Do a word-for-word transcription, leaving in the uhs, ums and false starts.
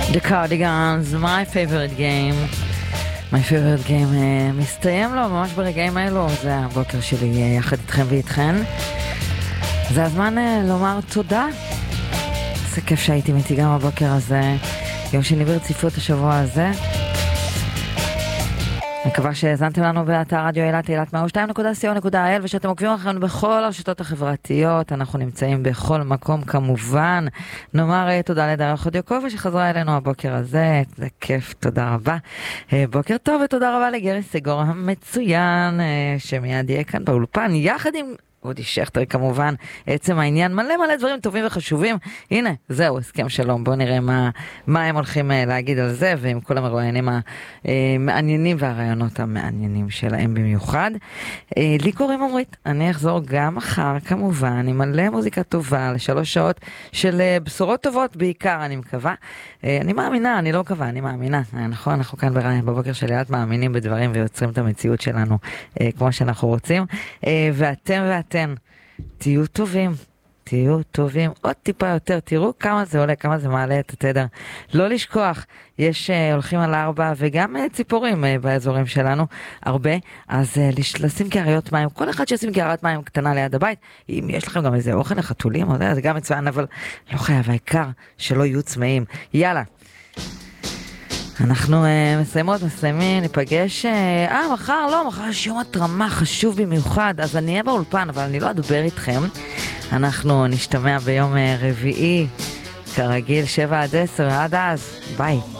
The Cardigans, my favorite game. my favorite game uh, מסתיים לו ממש ברגעים האלו, זה הבוקר שלי uh, יחד איתכם ואיתכן. זה הזמן uh, לומר תודה. זה כיף שהייתם איתי גם הבוקר הזה, יום שני ברציפות השבוע הזה. מקווה שהזנתם לנו באתר רדיו אילת, אילת מאה ושתיים נקודה סי או נקודה איי אל, ושאתם עוקבים אחרינו בכל הרשתות החברתיות. אנחנו נמצאים בכל מקום כמובן. נאמר תודה לדרך חודיוקובה שחזרה אלינו הבוקר הזה, זה כיף, תודה רבה. בוקר טוב ותודה רבה לגרי סגור המצוין, שמיד יהיה כאן באולפן, יחד עם אודי שכטר כמובן. עצם העניין, מלא מלא דברים טובים וחשובים. הנה, זהו, הסכם שלום. בואו נראה מה, מה הם הולכים להגיד על זה, ועם כל המרואיינים המעניינים והרעיונות המעניינים שלהם במיוחד. לי קוראים עמרית, אני אחזור גם מחר כמובן, עם מלא מוזיקה טובה, לשלוש שעות של בשורות טובות בעיקר, אני מקווה. אני מאמינה, אני לא מקווה, אני מאמינה. נכון, אנחנו כאן בבוקר של אילת מאמינים בדברים ויוצרים את המציאות שלנו כמו שאנחנו רוצים. ואתם ואתם תהיו טובים, תהיו טובים עוד טיפה יותר, תראו כמה זה עולה, כמה זה מעלה את התדר. לא לשכוח, יש uh, הולכים על ארבע וגם uh, ציפורים uh, באזורים שלנו, הרבה, אז uh, לשים קעריות מים, כל אחד שישים קערת מים קטנה ליד הבית, אם יש לכם גם איזה אוכל לחתולים, או זה, זה גם מצוין, אבל לא חייב, העיקר שלא יהיו צמאים. יאללה. אנחנו uh, מסיימות, מסיימים, ניפגש, אה, uh, מחר, לא, מחר יש יום התרמה חשוב במיוחד, אז אני אהיה באולפן, אבל אני לא אדבר איתכם. אנחנו נשתמע ביום uh, רביעי, כרגיל, שבע עד עשר, עד אז, ביי.